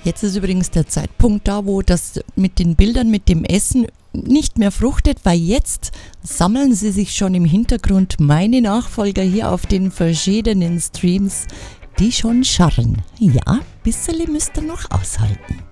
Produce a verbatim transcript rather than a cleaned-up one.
Jetzt ist übrigens der Zeitpunkt da, wo das mit den Bildern, mit dem Essen nicht mehr fruchtet, weil jetzt sammeln sie sich schon im Hintergrund, meine Nachfolger hier auf den verschiedenen Streams, die schon scharren. Ja, ein bisschen müsst ihr noch aushalten.